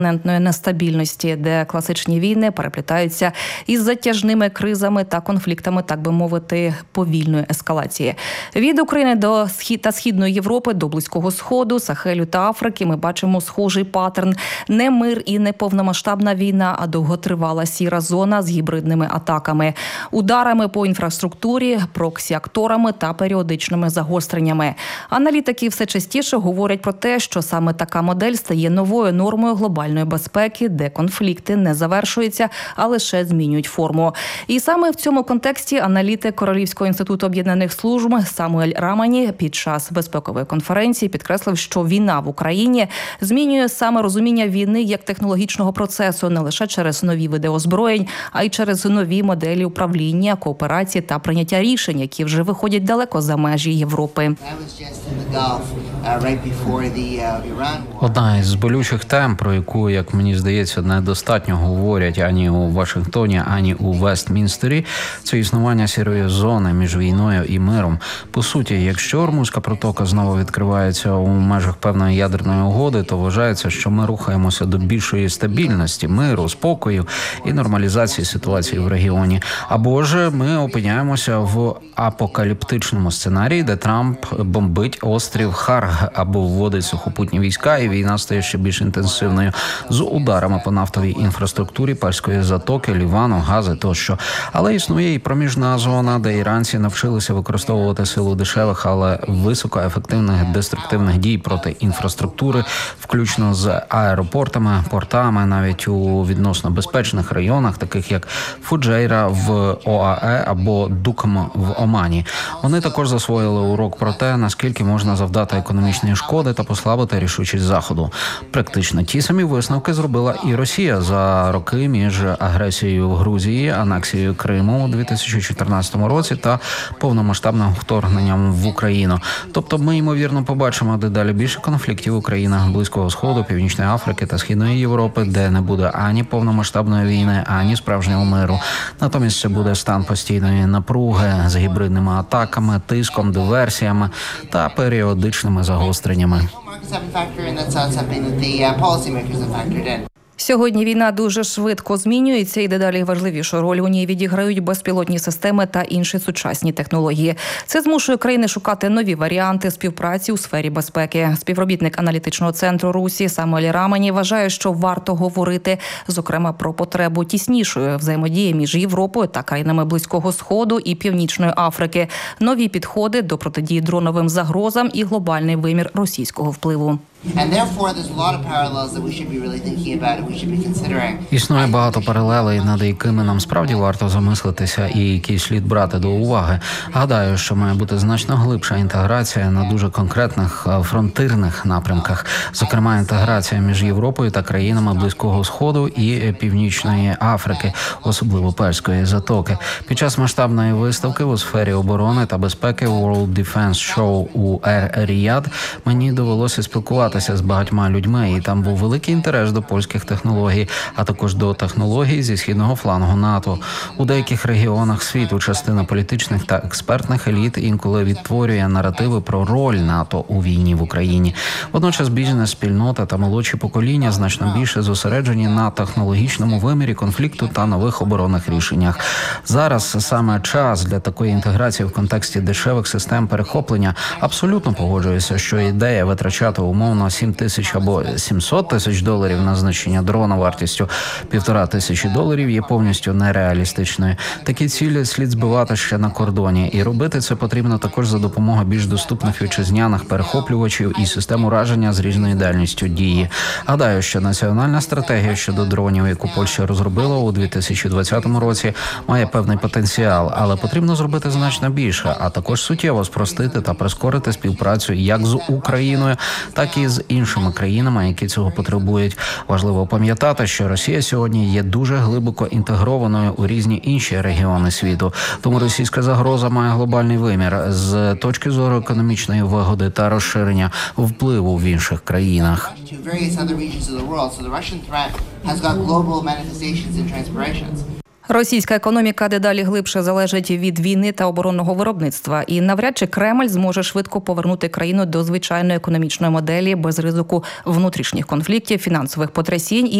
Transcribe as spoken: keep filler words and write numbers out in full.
нестабільності, де класичні війни переплітаються із затяжними кризами та конфліктами, так би мовити, повільної ескалації. Від України до схід та Східної Європи до Близького Сходу, Сахелю та Африки ми бачимо схожий паттерн. Не мир і не повномасштабна війна, а довготривала сіра зона з гібридними атаками, ударами по інфраструктурі, проксі-акторами та періодичними загостреннями. Аналітики все частіше говорять про те, що саме така модель стає новою нормою глобальної безпеки, де конфлікти не завершуються, а лише змінюють форму. І саме в цьому контексті аналітик Королівського інституту об'єднаних служб Самуель Рамані під час безпекової конференції підкреслив, що війна в Україні змінює саме розуміння війни як технологічного процесу не лише через нові види озброєнь, а й через нові моделі управління, кооперації та прийняття рішень, які вже виходять далеко за межі Європи. Одна із болючих тем, про яку, як мені здається, недостатньо говорять ані у Вашингтоні, ані у Вестмінстері, це існування сірої зони між війною і миром. По суті, якщо Ормузька протока знову відкривається у межах певної ядерної угоди, то вважається, що ми рухаємося до більшої стабільності, миру, спокою і нормалізації ситуації в регіоні. Або ж ми опиняємося в апокаліптичному сценарії, де Трамп бомбить острів Харг або вводить сухопутні війська, і війна стає ще більш інтенсивною з ударами по нафтовій інфраструктурі Перської затоки, Лівану, Гази тощо. Але існує і проміжна зона, де іранці навчилися використовувати силу дешевих, але високоефективних деструктивних дій проти інфраструктури, включно з аеропортами, портами, навіть у відносно безпечних районах, таких як Фуджейра в ОАЕ або Дукм в Омані. Вони також засвоїли урок про те, наскільки можна завдати економічної шкоди та послабити рішучість Заходу. Практично ті самі висновки зробила і Росія за роки між агресією в Грузії, анексією Криму у дві тисячі чотирнадцятому році та повномасштабним вторгненням в Україну. Тобто ми, ймовірно, побачимо дедалі більше конфліктів у країнах Близького Сходу, Північної Африки та Східної Європи, де не буде ані повномасштабної війни, ані справжнього миру. Натомість це буде стан постійної напруги з гібридними атаками, тиском, диверсіями та періодичними загостреннями. Сьогодні війна дуже швидко змінюється, і дедалі важливішу роль у ній відіграють безпілотні системи та інші сучасні технології. Це змушує країни шукати нові варіанти співпраці у сфері безпеки. Співробітник аналітичного центру Русі Самуель Рамані вважає, що варто говорити, зокрема, про потребу тіснішої взаємодії між Європою та країнами Близького Сходу і Північної Африки, нові підходи до протидії дроновим загрозам і глобальний вимір російського впливу. Існує багато паралелей, над якими нам справді варто замислитися і які слід брати до уваги. Гадаю, що має бути значно глибша інтеграція на дуже конкретних фронтирних напрямках, зокрема інтеграція між Європою та країнами Близького Сходу і Північної Африки, особливо Перської затоки. Під час масштабної виставки у сфері оборони та безпеки World Defense Show у Ер-Ріяд мені довелося спілкуватися з багатьма людьми, і там був великий інтерес до польських технологій, а також до технологій зі східного флангу НАТО. У деяких регіонах світу частина політичних та експертних еліт інколи відтворює наративи про роль НАТО у війні в Україні. Водночас бізнес-спільнота та молодші покоління значно більше зосереджені на технологічному вимірі конфлікту та нових оборонних рішеннях. Зараз саме час для такої інтеграції в контексті дешевих систем перехоплення. Абсолютно погоджуюся, що ідея витрачати умовно сім тисяч або сімсот тисяч доларів на знищення дрона вартістю півтора тисячі доларів є повністю нереалістичною. Такі цілі слід збивати ще на кордоні. І робити це потрібно також за допомогою більш доступних вітчизняних перехоплювачів і систем ураження з різною дальністю дії. Гадаю, що національна стратегія щодо дронів, яку Польща розробила у дві тисячі двадцятому році, має певний потенціал, але потрібно зробити значно більше, а також суттєво спростити та прискорити співпрацю як з Україною, так і з іншими країнами, які цього потребують. Важливо пам'ятати, що Росія сьогодні є дуже глибоко інтегрованою у різні інші регіони світу. Тому російська загроза має глобальний вимір з точки зору економічної вигоди та розширення впливу в інших країнах. Російська економіка дедалі глибше залежить від війни та оборонного виробництва. І навряд чи Кремль зможе швидко повернути країну до звичайної економічної моделі без ризику внутрішніх конфліктів, фінансових потрясінь і